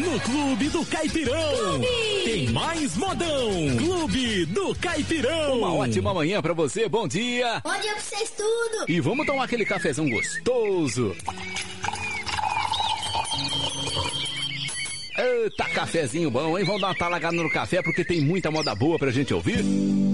no Clube do Caipirão. Clube. Tem mais modão. Clube do Caipirão. Uma ótima manhã pra você, bom dia. Bom dia pra vocês tudo. E vamos tomar aquele cafezão gostoso. Eita, cafezinho bom, hein? Vamos dar uma talagada no café porque tem muita moda boa pra gente ouvir.